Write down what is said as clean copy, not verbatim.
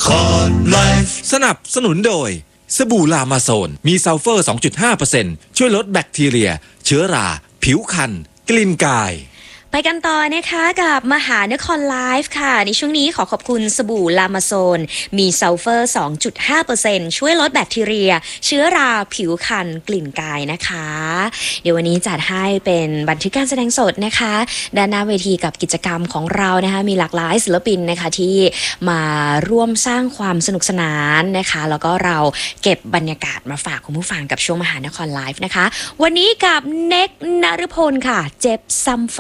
สนับสนุนโดยสบู่ลามาโซนมีซัลเฟอร์ 2.5% ช่วยลดแบคทีเรียเชื้อราผิวคันกลิ่นกายไปกันต่อนะคะกับมหานครไลฟ์ค่ะในช่วงนี้ขอขอบคุณสบู่ลามาโซนมีซัลเฟอร์ 2.5% ช่วยลดแบคทีเรียเชื้อราผิวคันกลิ่นกายนะคะเดี๋ยววันนี้จัดให้เป็นบันทึกการแสดงสดนะคะด้านหน้าเวทีกับกิจกรรมของเรานะคะมีหลากหลายศิลปินนะคะที่มาร่วมสร้างความสนุกสนานนะคะแล้วก็เราเก็บบรรยากาศมาฝากคุณผู้ฟังกับช่วงมหานครไลฟ์นะคะวันนี้กับเน็กนฤพลค่ะเจ็บซ้ำ